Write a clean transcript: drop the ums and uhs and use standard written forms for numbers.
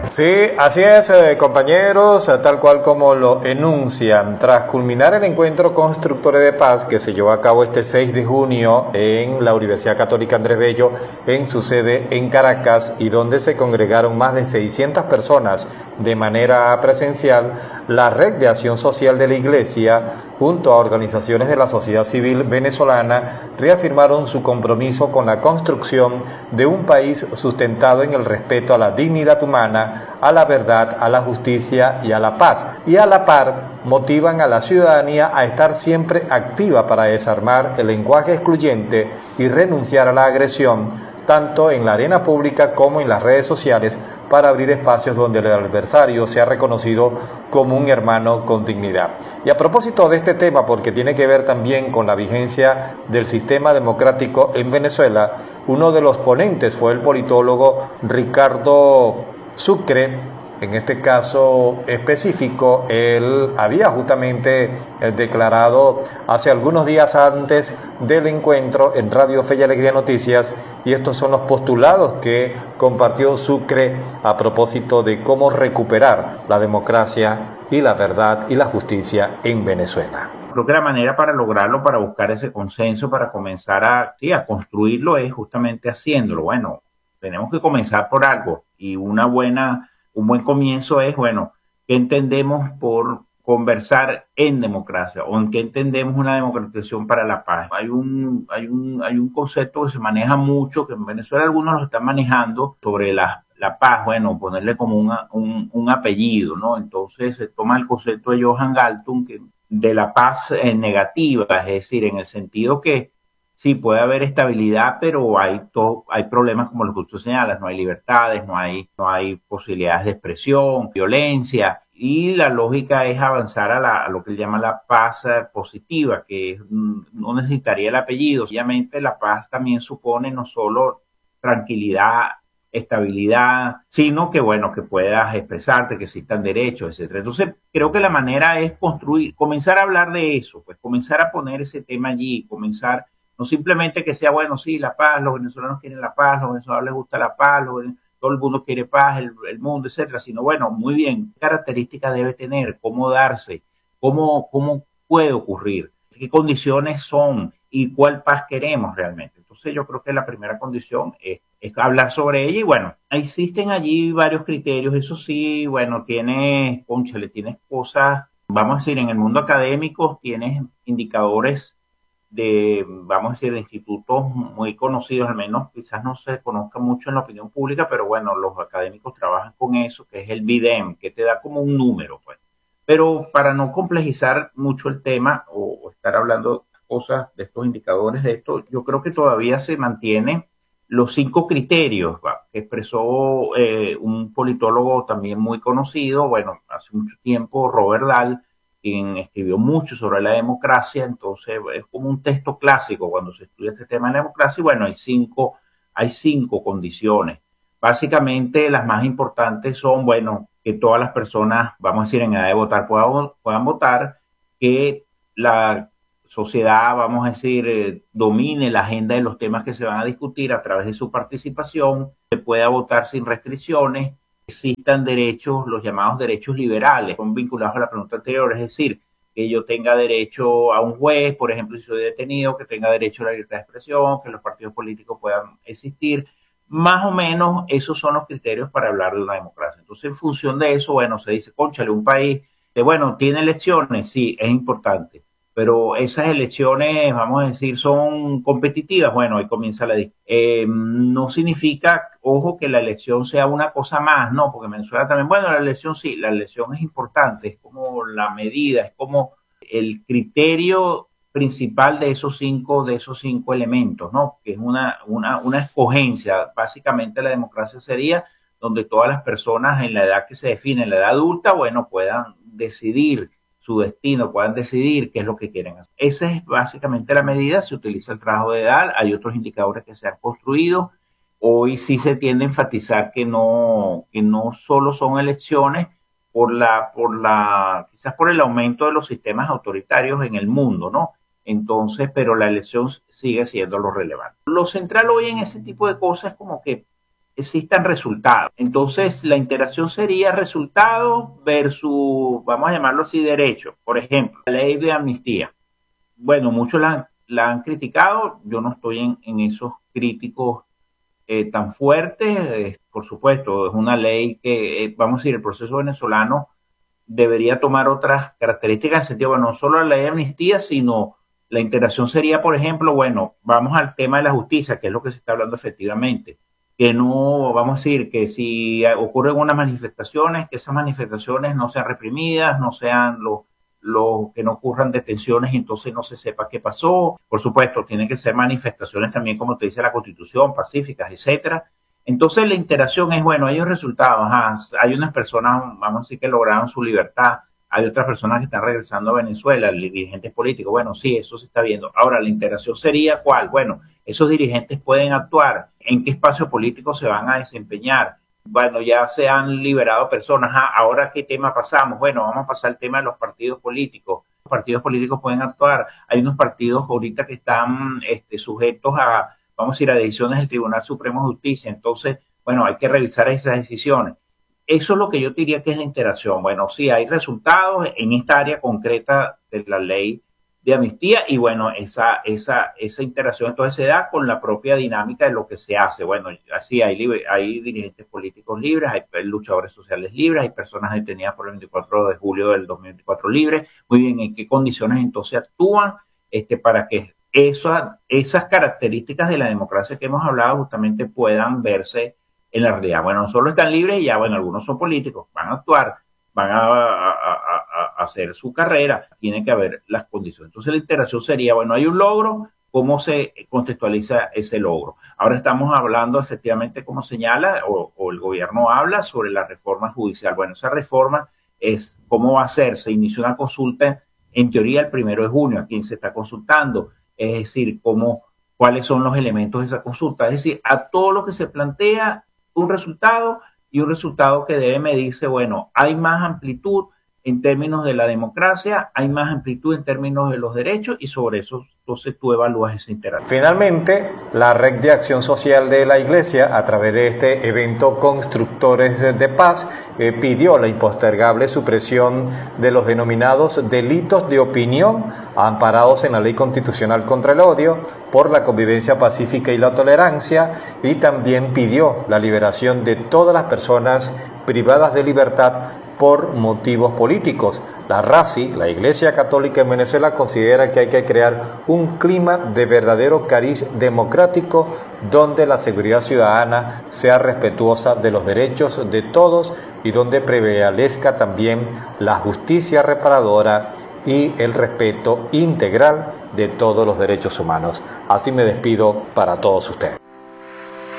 Sí, así es, compañeros, tal cual como lo enuncian. Tras culminar el encuentro Constructores de Paz que se llevó a cabo este 6 de junio en la Universidad Católica Andrés Bello, en su sede en Caracas, y donde se congregaron más de 600 personas de manera presencial, la Red de Acción Social de la Iglesia, junto a organizaciones de la sociedad civil venezolana, reafirmaron su compromiso con la construcción de un país sustentado en el respeto a la dignidad humana, a la verdad, a la justicia y a la paz. Y a la par, motivan a la ciudadanía a estar siempre activa para desarmar el lenguaje excluyente y renunciar a la agresión, tanto en la arena pública como en las redes sociales, para abrir espacios donde el adversario sea reconocido como un hermano con dignidad. Y a propósito de este tema, porque tiene que ver también con la vigencia del sistema democrático en Venezuela, uno de los ponentes fue el politólogo Ricardo Sucre. En este caso específico, él había justamente declarado hace algunos días antes del encuentro en Radio Fe y Alegría Noticias, y estos son los postulados que compartió Sucre a propósito de cómo recuperar la democracia y la verdad y la justicia en Venezuela. Creo que la manera para lograrlo, para buscar ese consenso, para comenzar a construirlo, es justamente haciéndolo. Bueno, tenemos que comenzar por algo, y un buen comienzo es, bueno, ¿qué entendemos por conversar en democracia? ¿O en qué entendemos una democratización para la paz? Hay un concepto que se maneja mucho, que en Venezuela algunos lo están manejando, sobre la paz, bueno, ponerle como un apellido, ¿no? Entonces se toma el concepto de Johan Galtung, de la paz negativa, es decir, en el sentido que sí, puede haber estabilidad, pero hay problemas como los que tú señalas, no hay libertades, no hay posibilidades de expresión, violencia, y la lógica es avanzar a lo que él llama la paz positiva, que no necesitaría el apellido. Obviamente la paz también supone no solo tranquilidad, estabilidad, sino que bueno, que puedas expresarte, que existan derechos, etcétera. Entonces, creo que la manera es comenzar a hablar de eso, pues comenzar a poner ese tema allí, comenzar. No simplemente que sea, bueno, sí, la paz, los venezolanos quieren la paz, los venezolanos les gusta la paz, todo el mundo quiere paz, el mundo, etcétera, sino, bueno, muy bien, ¿qué características debe tener? ¿Cómo darse? ¿Cómo puede ocurrir? ¿Qué condiciones son? ¿Y cuál paz queremos realmente? Entonces yo creo que la primera condición es hablar sobre ella, y bueno, existen allí varios criterios, eso sí, bueno, tienes cosas, vamos a decir, en el mundo académico tienes indicadores vamos a decir, de institutos muy conocidos, al menos quizás no se conozca mucho en la opinión pública, pero bueno, los académicos trabajan con eso, que es el BIDEM, que te da como un número, pues. Pero para no complejizar mucho el tema o estar hablando cosas de estos indicadores, de esto, yo creo que todavía se mantienen los 5 criterios que expresó un politólogo también muy conocido, bueno, hace mucho tiempo, Robert Dahl, quien escribió mucho sobre la democracia. Entonces es como un texto clásico cuando se estudia este tema de la democracia, y bueno, hay cinco condiciones. Básicamente las más importantes son, bueno, que todas las personas, vamos a decir, en edad de votar puedan votar, que la sociedad, vamos a decir, domine la agenda de los temas que se van a discutir a través de su participación, se pueda votar sin restricciones, existan derechos, los llamados derechos liberales, son vinculados a la pregunta anterior, es decir, que yo tenga derecho a un juez, por ejemplo, si soy detenido, que tenga derecho a la libertad de expresión, que los partidos políticos puedan existir. Más o menos esos son los criterios para hablar de una democracia. Entonces, en función de eso, bueno, se dice, cónchale, un país que, bueno, tiene elecciones, sí, es importante, pero esas elecciones, vamos a decir, son competitivas. Bueno, ahí comienza no significa, ojo, que la elección sea una cosa más, no, porque en Venezuela también, bueno, la elección sí, la elección es importante, es como la medida, es como el criterio principal de esos cinco elementos, ¿no? Que es una escogencia. Básicamente la democracia sería donde todas las personas en la edad que se define, en la edad adulta, bueno, puedan decidir su destino, puedan decidir qué es lo que quieren hacer. Esa es básicamente la medida, se utiliza el trabajo de edad, hay otros indicadores que se han construido. Hoy sí se tiende a enfatizar que no solo son elecciones quizás por el aumento de los sistemas autoritarios en el mundo, ¿no? Entonces, pero la elección sigue siendo lo relevante. Lo central hoy en ese tipo de cosas es como que existan resultados. Entonces, la interacción sería resultado versus, vamos a llamarlo así, derecho. Por ejemplo, la ley de amnistía. Bueno, muchos la han criticado, yo no estoy en esos críticos tan fuertes. Por supuesto, es una ley que, vamos a decir, el proceso venezolano debería tomar otras características en el sentido, bueno, no solo la ley de amnistía, sino la integración sería, por ejemplo, bueno, vamos al tema de la justicia, que es lo que se está hablando efectivamente, que no, vamos a decir, que si ocurren unas manifestaciones, que esas manifestaciones no sean reprimidas, no sean que no ocurran detenciones y entonces no se sepa qué pasó. Por supuesto, tienen que ser manifestaciones también, como te dice la Constitución, pacíficas, etcétera. Entonces la interacción es, bueno, hay resultados, hay unas personas, vamos a decir, que lograron su libertad, hay otras personas que están regresando a Venezuela, dirigentes políticos, bueno, sí, eso se está viendo. Ahora, la interacción sería ¿cuál? Bueno, esos dirigentes pueden actuar, en qué espacio político se van a desempeñar. Bueno, ya se han liberado personas, ahora ¿qué tema pasamos? Bueno, vamos a pasar al tema de los partidos políticos. Los partidos políticos pueden actuar, hay unos partidos ahorita que están sujetos a, vamos a ir a decisiones del Tribunal Supremo de Justicia. Entonces, bueno, hay que revisar esas decisiones. Eso es lo que yo diría que es la interacción. Bueno, sí, hay resultados en esta área concreta de la ley de amnistía y bueno, esa interacción entonces se da con la propia dinámica de lo que se hace. Bueno, así hay dirigentes políticos libres, hay luchadores sociales libres, hay personas detenidas por el 24 de julio del 2024 libres. Muy bien, ¿en qué condiciones entonces actúan para que esas características de la democracia que hemos hablado justamente puedan verse en la realidad? Bueno, no solo están libres y ya, bueno, algunos son políticos, van a actuar, van a hacer su carrera, tiene que haber las condiciones. Entonces la interacción sería, bueno, hay un logro, ¿cómo se contextualiza ese logro? Ahora estamos hablando efectivamente, como señala, o el gobierno habla sobre la reforma judicial. Bueno, esa reforma es, ¿cómo va a ser? Se inició una consulta, en teoría, el 1 de junio, a quien se está consultando, es decir, cuáles son los elementos de esa consulta, es decir, a todo lo que se plantea un resultado y un resultado que debe medirse, bueno, hay más amplitud en términos de la democracia, hay más amplitud en términos de los derechos y sobre eso entonces tú evalúas esa interacción. Finalmente, la Red de Acción Social de la Iglesia, a través de este evento Constructores de Paz, pidió la impostergable supresión de los denominados delitos de opinión amparados en la Ley Constitucional contra el Odio, por la convivencia pacífica y la tolerancia, y también pidió la liberación de todas las personas privadas de libertad por motivos políticos. La RACI, la Iglesia Católica en Venezuela, considera que hay que crear un clima de verdadero cariz democrático donde la seguridad ciudadana sea respetuosa de los derechos de todos y donde prevalezca también la justicia reparadora y el respeto integral de todos los derechos humanos. Así me despido para todos ustedes.